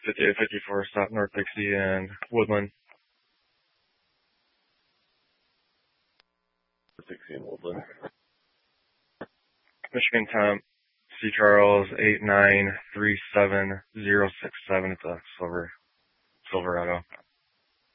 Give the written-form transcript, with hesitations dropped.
5854 South North Dixie and Woodland. Dixie and Woodland. Michigan Temp, C. Charles 8937067. It's a Silverado.